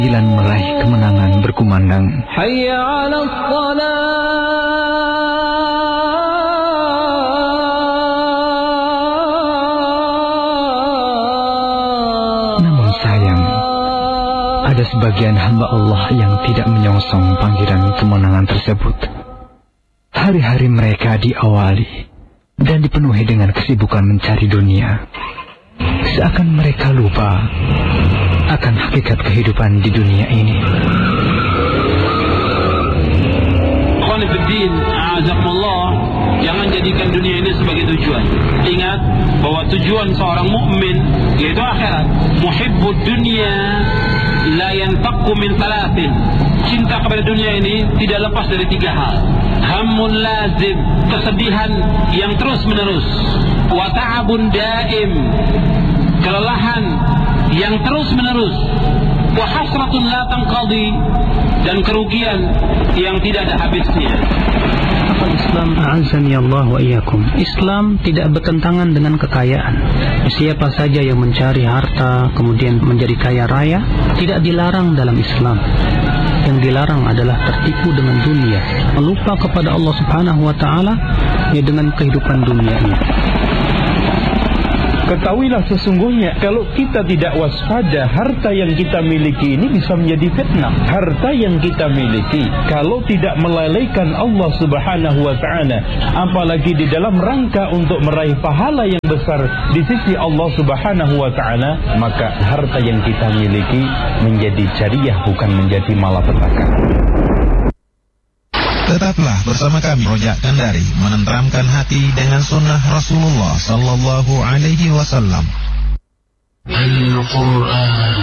meraih kemenangan berkumandang. Hayya 'alas shalah. Namun sayang, ada sebagian hamba Allah yang tidak menyongsong panggilan kemenangan tersebut. Hari-hari mereka diawali dan dipenuhi dengan kesibukan mencari dunia. Seakan mereka lupa akan hakikat kehidupan di dunia ini. Khonifuddin, a'azakumullah, jangan jadikan dunia ini sebagai tujuan. Ingat bahwa tujuan seorang mukmin yaitu akhirat. Muhibbud dunya la yanfaqu min thalathin. Cinta kepada dunia ini tidak lepas dari 3 hal. Hammun lazim, kesedihan yang terus menerus. Wa ta'abun daim, kelelahan yang terus menerus. Wa hasratun la tanqadi, dan kerugian yang tidak ada habisnya. Islam, a'azzani Allah wa iyyakum. Islam tidak bertentangan dengan kekayaan. Siapa saja yang mencari harta kemudian menjadi kaya raya tidak dilarang dalam Islam. Yang dilarang adalah tertipu dengan dunia, melupa kepada Allah Subhanahu wa taala ya dengan kehidupan dunia ini. Ketahuilah sesungguhnya kalau kita tidak waspada, harta yang kita miliki ini bisa menjadi fitnah. Harta yang kita miliki kalau tidak melalaikan Allah Subhanahu wa ta'ala, apalagi di dalam rangka untuk meraih pahala yang besar di sisi Allah Subhanahu wa ta'ala, maka harta yang kita miliki menjadi jariah, bukan menjadi malapetaka. Tetaplah bersama kami, Rojak Kendari, menenteramkan hati dengan sunnah Rasulullah Sallallahu Alaihi Wasallam. Al-Quran.